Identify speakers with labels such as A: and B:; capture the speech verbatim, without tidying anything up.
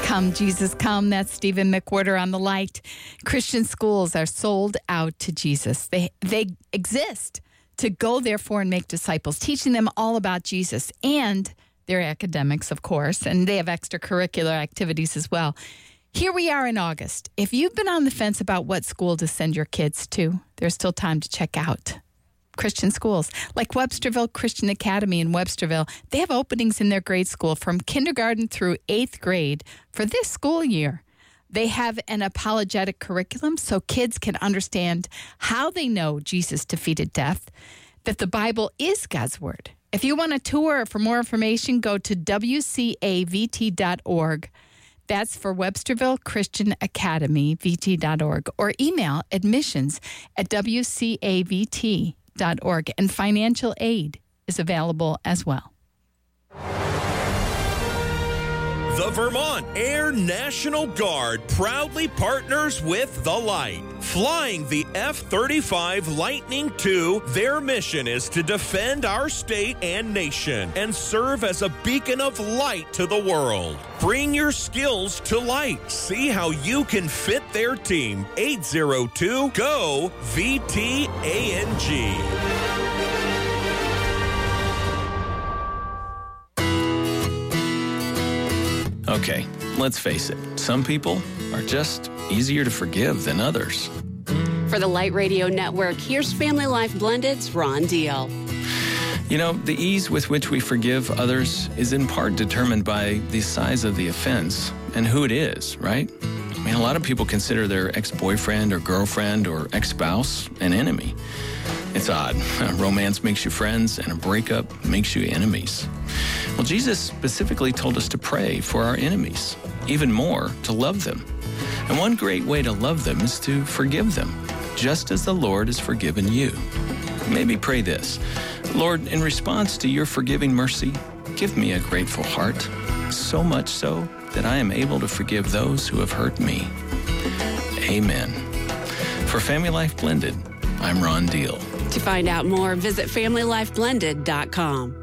A: Come, Jesus, come. That's Stephen McWhorter on the Light. Christian schools are sold out to Jesus. They they exist to go, therefore, and make disciples, teaching them all about Jesus and their academics, of course, and they have extracurricular activities as well. Here we are in August. If you've been on the fence about what school to send your kids to, there's still time to check out Christian schools like Websterville Christian Academy in Websterville. They have openings in their grade school from kindergarten through eighth grade for this school year. They have an apologetic curriculum so kids can understand how they know Jesus defeated death, that the Bible is God's word. If you want a tour or for more information, go to W C A V T dot org. That's for Websterville Christian Academy, V T dot org, or email admissions at W C A V T dot org, and financial aid is available as well.
B: The Vermont Air National Guard proudly partners with The Light. Flying the F thirty-five Lightning two, their mission is to defend our state and nation and serve as a beacon of light to the world. Bring your skills to light. See how you can fit their team. eight oh two, G O, V T A N G.
C: Okay, let's face it. Some people are just easier to forgive than others.
D: For the Light Radio Network, here's Family Life Blended's Ron Deal.
C: You know, the ease with which we forgive others is in part determined by the size of the offense and who it is, right? I mean, a lot of people consider their ex-boyfriend or girlfriend or ex-spouse an enemy. It's odd. Romance makes you friends, and a breakup makes you enemies. Well, Jesus specifically told us to pray for our enemies, even more, to love them. And one great way to love them is to forgive them, just as the Lord has forgiven you. Maybe pray this: Lord, in response to your forgiving mercy, give me a grateful heart, so much so that I am able to forgive those who have hurt me. Amen. For Family Life Blended, I'm Ron Deal.
D: To find out more, visit family life blended dot com.